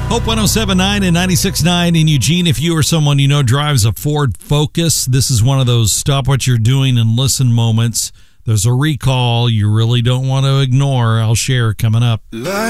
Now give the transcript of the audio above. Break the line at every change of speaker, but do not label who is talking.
Hope 107.9 and 96.9 in Eugene. If you or someone you know drives a Ford Focus, this is one of those stop what you're doing and listen moments. There's a recall you really don't want to ignore. I'll share coming up.